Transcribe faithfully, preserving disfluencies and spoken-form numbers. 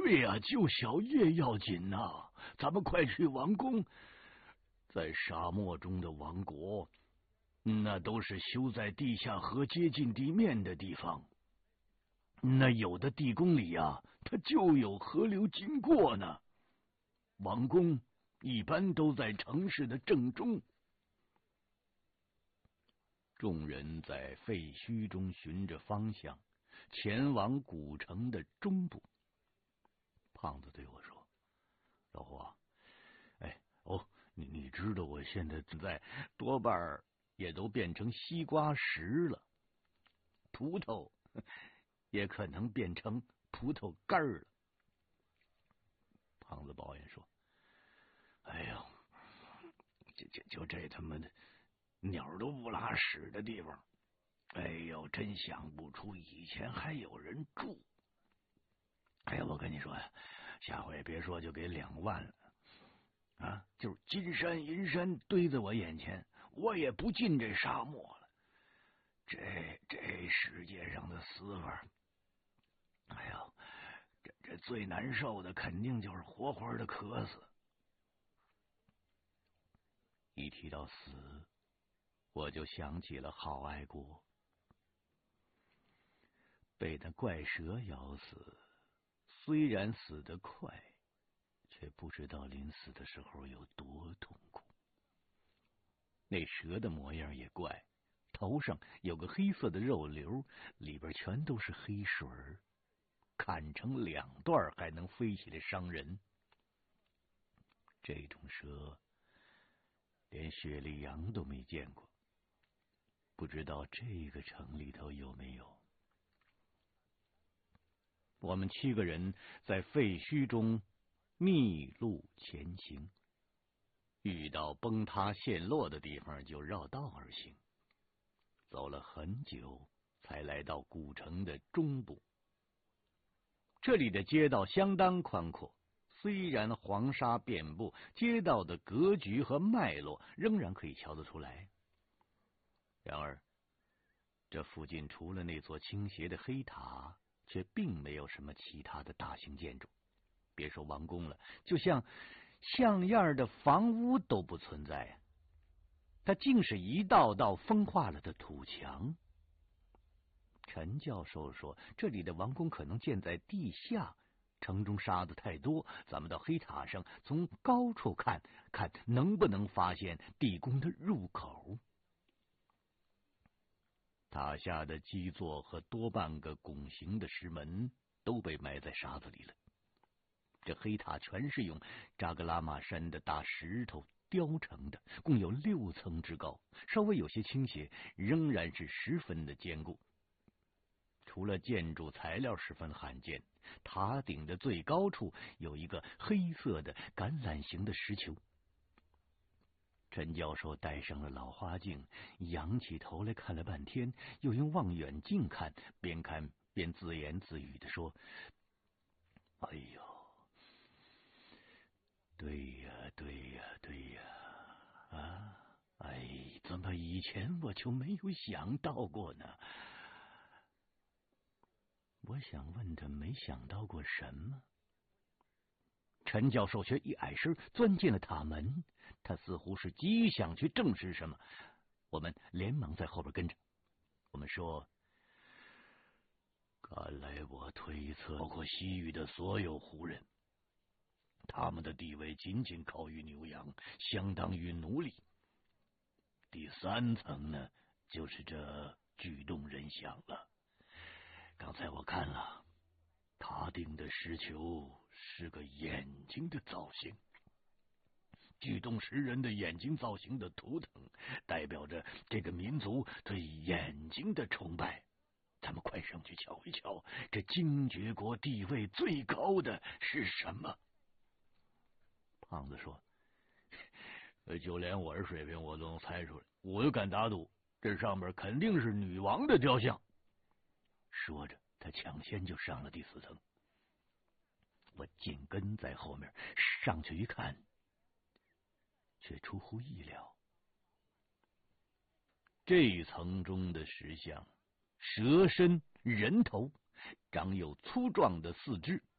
对呀、啊，救小叶要紧呐、啊！咱们快去王宫。在沙漠中的王国，那都是修在地下和接近地面的地方。那有的地宫里啊，它就有河流经过呢。王宫一般都在城市的正中。众人在废墟中寻着方向，前往古城的中部。胖子对我说：“老胡啊，哎哦，你你知道我现在在多半也都变成西瓜石了，葡萄也可能变成葡萄干儿了。”胖子抱怨说：“哎呦，就就就这他妈的鸟都不拉屎的地方，哎呦，真想不出以前还有人住。哎呀，我跟你说呀，下回别说就给两万了啊，就是金山银山堆在我眼前，我也不进这沙漠了。这这世界上的死法，哎呦，这这最难受的肯定就是活活的渴死。一提到死，我就想起了郝爱国被那怪蛇咬死，虽然死得快，却不知道临死的时候有多痛苦。那蛇的模样也怪，头上有个黑色的肉瘤，里边全都是黑水儿，砍成两段还能飞起来伤人。这种蛇连雪莉杨都没见过，不知道这个城里头有没有。我们七个人在废墟中密路前行，遇到崩塌陷落的地方就绕道而行，走了很久才来到古城的中部。这里的街道相当宽阔，虽然黄沙遍布，街道的格局和脉络仍然可以瞧得出来。然而这附近除了那座倾斜的黑塔，却并没有什么其他的大型建筑，别说王宫了，就像像样的房屋都不存在啊！它竟是一道道风化了的土墙。陈教授说，这里的王宫可能建在地下，城中沙子太多，咱们到黑塔上从高处看看，能不能发现地宫的入口。塔下的基座和多半个拱形的石门都被埋在沙子里了。这黑塔全是用扎格拉玛山的大石头雕成的，共有六层之高，稍微有些倾斜，仍然是十分的坚固。除了建筑材料十分罕见，塔顶的最高处有一个黑色的橄榄形的石球。陈教授戴上了老花镜，仰起头来看了半天，又用望远镜看，边看边自言自语地说：“哎呦，对呀，对呀，对呀，啊，哎，怎么以前我就没有想到过呢？”我想问他没想到过什么。陈教授却一矮身钻进了塔门，他似乎是极想去证实什么。我们连忙在后边跟着。我们说：“看来我推测，包括西域的所有胡人，他们的地位仅仅高于牛羊，相当于奴隶。第三层呢，就是这举动人像了。刚才我看了，塔顶的石球是个眼睛的造型，举动石人的眼睛造型的图腾，代表着这个民族对眼睛的崇拜。咱们快上去瞧一瞧，这精绝国地位最高的是什么？”胖子说：“就连我这水平我都能猜出来，我就敢打赌，这上面肯定是女王的雕像。”说着，他抢先就上了第四层。我紧跟在后面上去一看，却出乎意料，这一层中的石像，蛇身人头，长有粗壮的四肢，